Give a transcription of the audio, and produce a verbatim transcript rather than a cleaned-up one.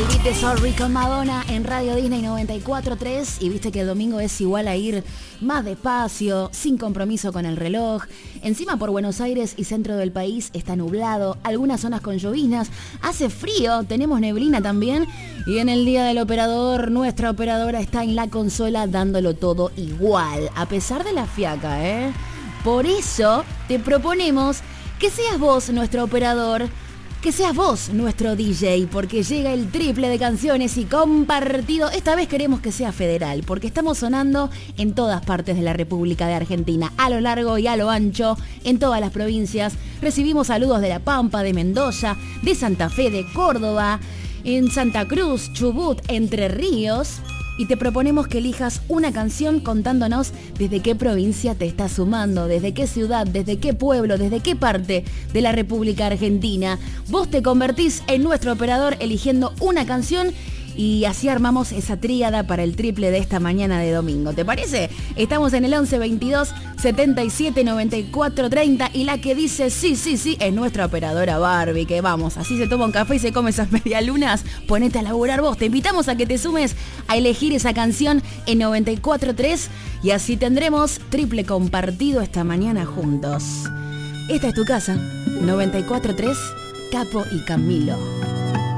Sorry con Madonna en Radio Disney noventa y cuatro punto tres. Y viste que el domingo es igual a ir más despacio, sin compromiso con el reloj. Encima por Buenos Aires y centro del país está nublado, algunas zonas con lloviznas, hace frío, tenemos neblina también. Y en el día del operador, nuestra operadora está en la consola dándolo todo igual, a pesar de la fiaca, ¿eh? Por eso te proponemos que seas vos nuestro operador, que seas vos nuestro D J, porque llega el triple de canciones y compartido. Esta vez queremos que sea federal, porque estamos sonando en todas partes de la República de Argentina, a lo largo y a lo ancho, en todas las provincias. Recibimos saludos de La Pampa, de Mendoza, de Santa Fe, de Córdoba, en Santa Cruz, Chubut, Entre Ríos. Y te proponemos que elijas una canción contándonos desde qué provincia te estás sumando, desde qué ciudad, desde qué pueblo, desde qué parte de la República Argentina. Vos te convertís en nuestro operador eligiendo una canción y así armamos esa tríada para el triple de esta mañana de domingo. ¿Te parece? Estamos en el once veintidós setenta y siete noventa y cuatro treinta y la que dice sí, sí, sí es nuestra operadora Barbie, que vamos, así se toma un café y se come esas medialunas. Ponete a laburar vos. Te invitamos a que te sumes a elegir esa canción en noventa y cuatro punto tres y así tendremos triple compartido esta mañana juntos. Esta es tu casa, noventa y cuatro punto tres, Capo y Camilo.